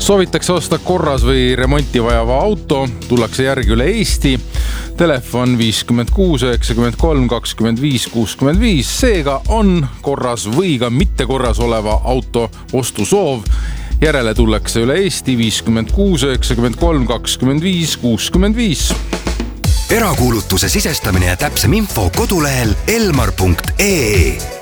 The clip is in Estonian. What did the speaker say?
Soovitakse osta korras või remonti vajava auto, tullakse järgi üle Eesti. Telefon 56 93 25 65. Seega on korras või ka mitte korras oleva auto ostusoov. Järele tullakse üle Eesti 56 93 25 65. Erakuulutuse sisestamine ja täpsem info kodulehel elmar.ee.